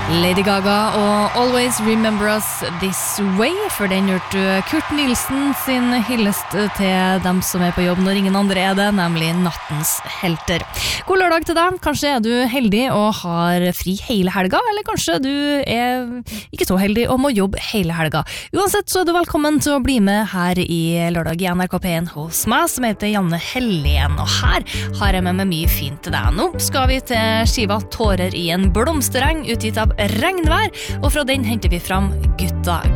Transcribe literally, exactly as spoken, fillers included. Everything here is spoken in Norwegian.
Lady Gaga og Always Remember Us This Way. For den hørte Kurt Nilsen sin hyllest til dem som er på jobb når ingen andre er det, nemlig nattens helter. God lørdag til deg. Kanskje er du heldig og har fri hele helga, eller kanskje du er ikke så heldig og må jobbe hele helga. Uansett så er du velkommen til å bli med her i lørdag i N R K P en hos meg, som heter Janne Hellén. Og her har jeg med meg mye fint til deg. Nå skal vi til skiva Tårer i en blomstereng, utgitt av Regnvær, og fra den henter vi fram Gutta